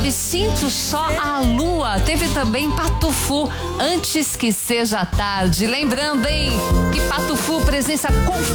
teve Sinto Só a Lua. Teve também Patufu, Antes que Seja Tarde. Lembrando, hein, que Patufu, presença